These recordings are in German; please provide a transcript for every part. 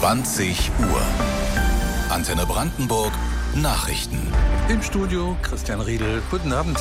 20 Uhr. Antenne Brandenburg Nachrichten. Im Studio Christian Riedel. Guten Abend.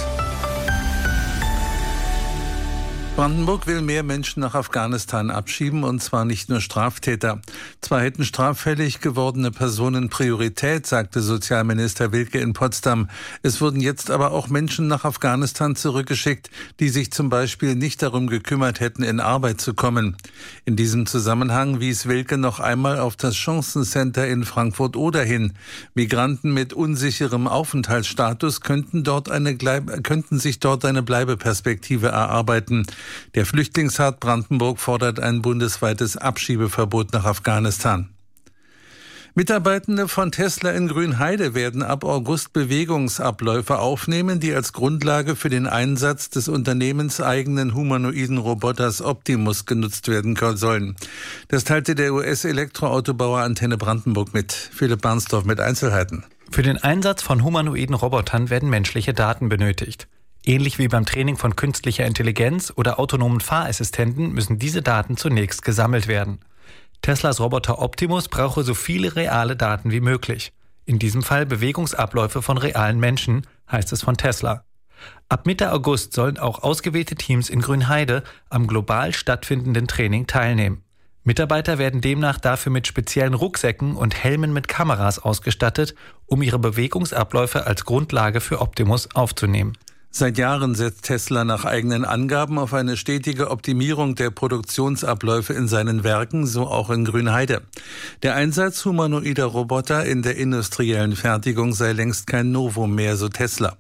Brandenburg will mehr Menschen nach Afghanistan abschieben, und zwar nicht nur Straftäter. Zwar hätten straffällig gewordene Personen Priorität, sagte Sozialminister Wilke in Potsdam. Es wurden jetzt aber auch Menschen nach Afghanistan zurückgeschickt, die sich zum Beispiel nicht darum gekümmert hätten, in Arbeit zu kommen. In diesem Zusammenhang wies Wilke noch einmal auf das Chancencenter in Frankfurt-Oder hin. Migranten mit unsicherem Aufenthaltsstatus könnten sich dort eine Bleibeperspektive erarbeiten. Der Flüchtlingsrat Brandenburg fordert ein bundesweites Abschiebeverbot nach Afghanistan. Mitarbeitende von Tesla in Grünheide werden ab August Bewegungsabläufe aufnehmen, die als Grundlage für den Einsatz des unternehmenseigenen humanoiden Roboters Optimus genutzt werden sollen. Das teilte der US-Elektroautobauer Antenne Brandenburg mit. Philipp Barnsdorf mit Einzelheiten. Für den Einsatz von humanoiden Robotern werden menschliche Daten benötigt. Ähnlich wie beim Training von künstlicher Intelligenz oder autonomen Fahrassistenten müssen diese Daten zunächst gesammelt werden. Teslas Roboter Optimus brauche so viele reale Daten wie möglich. In diesem Fall Bewegungsabläufe von realen Menschen, heißt es von Tesla. Ab Mitte August sollen auch ausgewählte Teams in Grünheide am global stattfindenden Training teilnehmen. Mitarbeiter werden demnach dafür mit speziellen Rucksäcken und Helmen mit Kameras ausgestattet, um ihre Bewegungsabläufe als Grundlage für Optimus aufzunehmen. Seit Jahren setzt Tesla nach eigenen Angaben auf eine stetige Optimierung der Produktionsabläufe in seinen Werken, so auch in Grünheide. Der Einsatz humanoider Roboter in der industriellen Fertigung sei längst kein Novum mehr, so Tesla.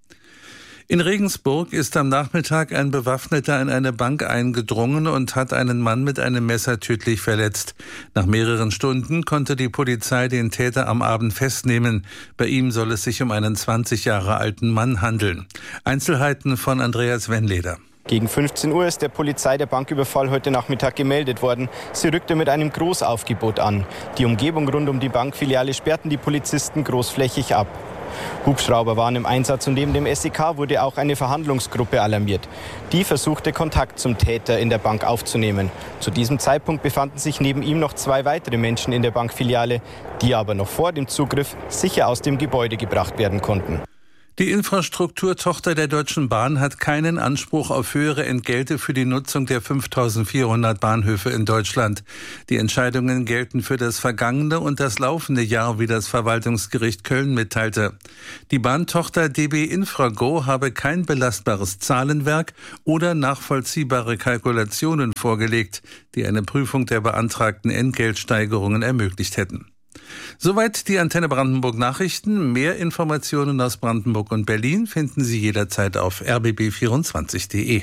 In Regensburg ist am Nachmittag ein Bewaffneter in eine Bank eingedrungen und hat einen Mann mit einem Messer tödlich verletzt. Nach mehreren Stunden konnte die Polizei den Täter am Abend festnehmen. Bei ihm soll es sich um einen 20 Jahre alten Mann handeln. Einzelheiten von Andreas Wenleder. Gegen 15 Uhr ist der Polizei der Banküberfall heute Nachmittag gemeldet worden. Sie rückte mit einem Großaufgebot an. Die Umgebung rund um die Bankfiliale sperrten die Polizisten großflächig ab. Hubschrauber waren im Einsatz und neben dem SEK wurde auch eine Verhandlungsgruppe alarmiert. Die versuchte, Kontakt zum Täter in der Bank aufzunehmen. Zu diesem Zeitpunkt befanden sich neben ihm noch 2 weitere Menschen in der Bankfiliale, die aber noch vor dem Zugriff sicher aus dem Gebäude gebracht werden konnten. Die Infrastrukturtochter der Deutschen Bahn hat keinen Anspruch auf höhere Entgelte für die Nutzung der 5400 Bahnhöfe in Deutschland. Die Entscheidungen gelten für das vergangene und das laufende Jahr, wie das Verwaltungsgericht Köln mitteilte. Die Bahntochter DB Infrago habe kein belastbares Zahlenwerk oder nachvollziehbare Kalkulationen vorgelegt, die eine Prüfung der beantragten Entgeltsteigerungen ermöglicht hätten. Soweit die Antenne Brandenburg Nachrichten. Mehr Informationen aus Brandenburg und Berlin finden Sie jederzeit auf rbb24.de.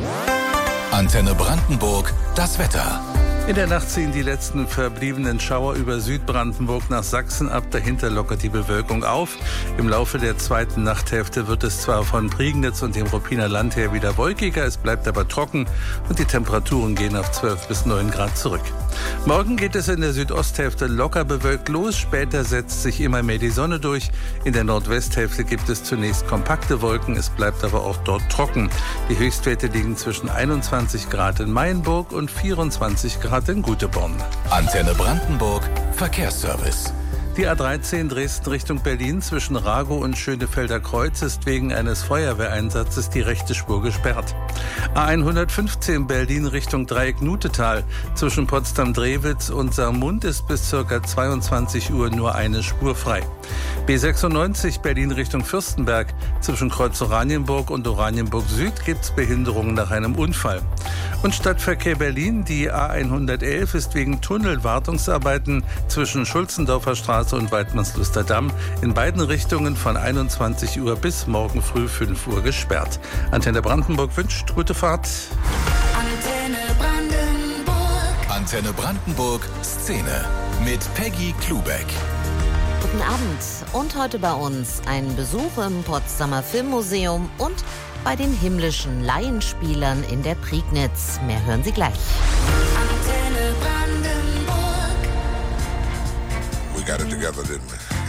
Antenne Brandenburg, das Wetter. In der Nacht ziehen die letzten verbliebenen Schauer über Südbrandenburg nach Sachsen ab. Dahinter lockert die Bewölkung auf. Im Laufe der zweiten Nachthälfte wird es zwar von Prignitz und dem Ruppiner Land her wieder wolkiger, es bleibt aber trocken und die Temperaturen gehen auf 12 bis 9 Grad zurück. Morgen geht es in der Südosthälfte locker bewölkt los. Später setzt sich immer mehr die Sonne durch. In der Nordwesthälfte gibt es zunächst kompakte Wolken. Es bleibt aber auch dort trocken. Die Höchstwerte liegen zwischen 21 Grad in Mayenburg und 24 Grad in Guteborn. Antenne Brandenburg Verkehrsservice. Die A13 Dresden Richtung Berlin zwischen Ragow und Schönefelder Kreuz ist wegen eines Feuerwehreinsatzes die rechte Spur gesperrt. A115 Berlin Richtung Dreieck Nutetal zwischen Potsdam-Drewitz und Saarmund ist bis ca. 22 Uhr nur eine Spur frei. B96 Berlin Richtung Fürstenberg zwischen Kreuz Oranienburg und Oranienburg Süd gibt es Behinderungen nach einem Unfall. Und Stadtverkehr Berlin, die A111 ist wegen Tunnelwartungsarbeiten zwischen Schulzendorfer Straße und Weidmannsluster Damm in beiden Richtungen von 21 Uhr bis morgen früh 5 Uhr gesperrt. Antenne Brandenburg wünscht gute Fahrt. Antenne Brandenburg. Antenne Brandenburg Szene mit Peggy Klubeck. Guten Abend und heute bei uns ein Besuch im Potsdamer Filmmuseum und bei den himmlischen Laienspielern in der Prignitz. Mehr hören Sie gleich. Antenne Brandenburg. We got it together, didn't we?